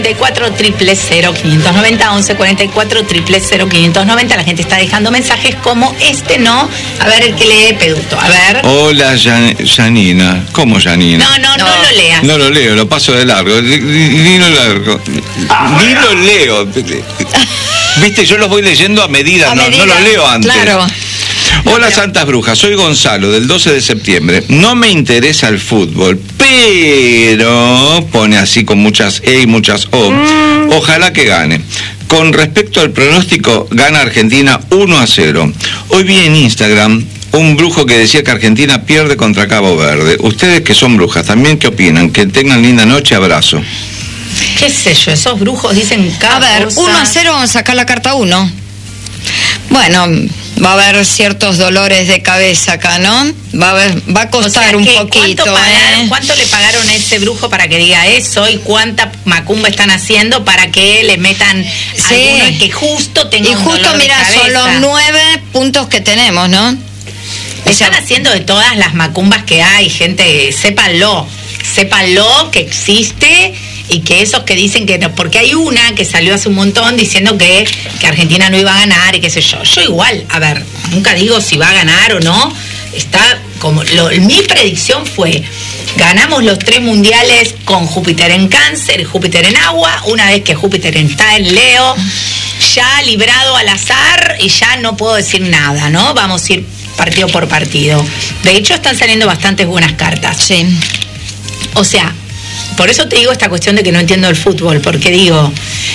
44 000 590, 11 44 000 590. La gente está dejando mensajes como este, ¿no? A ver el que lee Peduto, a ver. Hola, Janina. ¿Cómo Janina? No lo leas. No lo leo, lo paso de largo. Ni lo largo. Ni lo leo. Viste, yo los voy leyendo a medida, no lo leo antes. Claro. Hola Santas Brujas, soy Gonzalo del 12 de septiembre. No me interesa el fútbol, pero pone así con muchas E y muchas O. Ojalá que gane. Con respecto al pronóstico, gana Argentina 1-0. Hoy vi en Instagram un brujo que decía que Argentina pierde contra Cabo Verde. Ustedes que son brujas, ¿también qué opinan? Que tengan linda noche, abrazo. ¿Qué sé yo? Esos brujos dicen cada A ver, cosa. 1-0, vamos a sacar la carta 1. Bueno, va a haber ciertos dolores de cabeza acá, ¿no? Va a costar un poquito, ¿Cuánto le pagaron a ese brujo para que diga eso? ¿Y cuánta macumba están haciendo para que le metan alguno que justo tenga un dolor de cabeza? Son los 9 puntos que tenemos, ¿no? Están haciendo de todas las macumbas que hay, gente, sépanlo que existe. Y que esos que dicen que no, porque hay una que salió hace un montón diciendo que Argentina no iba a ganar y qué sé yo. Yo igual, a ver, nunca digo si va a ganar o no. Está como mi predicción fue: ganamos los 3 mundiales con Júpiter en Cáncer y Júpiter en Agua. Una vez que Júpiter está en Leo, ya librado al azar y ya no puedo decir nada, ¿no? Vamos a ir partido por partido. De hecho, están saliendo bastantes buenas cartas. Sí. O sea, por eso te digo esta cuestión de que no entiendo el fútbol, porque digo,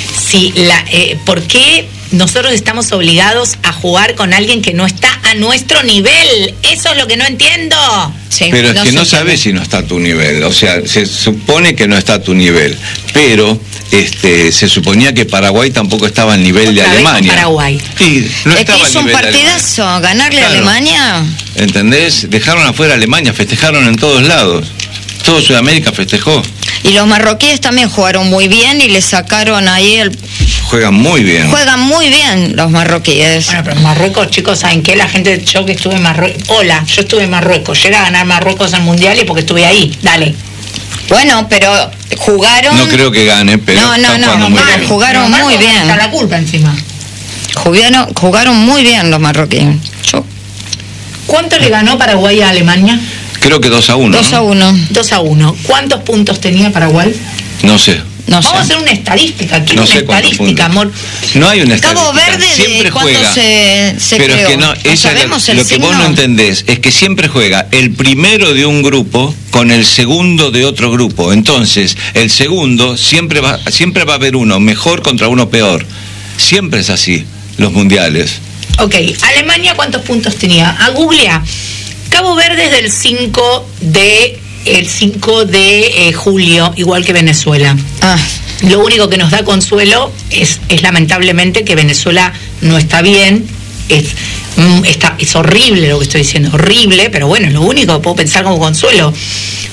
¿por qué nosotros estamos obligados a jugar con alguien que no está a nuestro nivel? Eso es lo que no entiendo. Sí, pero es que no sabes si no está a tu nivel, o sea, se supone que no está a tu nivel, pero se suponía que Paraguay tampoco estaba al nivel de Alemania. Paraguay. Sí, no es que hizo un partidazo, ganarle a Alemania. ¿Entendés? Dejaron afuera a Alemania, festejaron en todos lados. Todo Sudamérica festejó. Y los marroquíes también jugaron muy bien y le sacaron ahí Juegan muy bien. Juegan muy bien los marroquíes. Bueno, pero en Marruecos, chicos, ¿saben qué? La gente, yo que estuve en Marruecos... Hola, yo estuve en Marruecos. Llega a ganar Marruecos en Mundiales porque estuve ahí. Dale. Bueno, pero jugaron... No creo que gane, pero jugaron muy bien. Está la culpa encima. Jugaron muy bien los marroquíes. ¿Cuánto le ganó Paraguay a Alemania? Creo que 2-1. 2-1. 2-1. ¿Cuántos puntos tenía Paraguay? No sé. Vamos a hacer una estadística aquí, no sé una estadística, amor. No hay una estadística. Cabo Verde siempre juega. Se pero creó. Es que no sabemos lo que vos no entendés es que siempre juega el primero de un grupo con el segundo de otro grupo. Entonces, el segundo siempre va a haber uno mejor contra uno peor. Siempre es así, los mundiales. Ok, Alemania, ¿cuántos puntos tenía? A googlea. Cabo Verde es del 5 de julio, igual que Venezuela. Lo único que nos da consuelo es lamentablemente que Venezuela no está bien. Es horrible lo que estoy diciendo, horrible, pero bueno, es lo único que puedo pensar como consuelo.